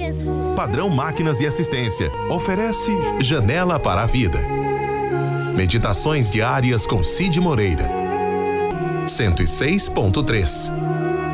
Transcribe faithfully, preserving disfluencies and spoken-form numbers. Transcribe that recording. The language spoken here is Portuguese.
mesmo. Padrão Máquinas e Assistência oferece Janela para a Vida. Meditações diárias com Cid Moreira. cento e seis ponto três.